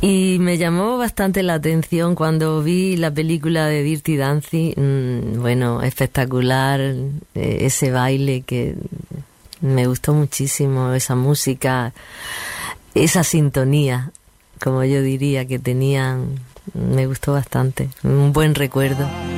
Y me llamó bastante la atención cuando vi la película de Dirty Dancing. Bueno, espectacular, ese baile que me gustó muchísimo, esa música, esa sintonía, como yo diría, que tenían, me gustó bastante, un buen recuerdo.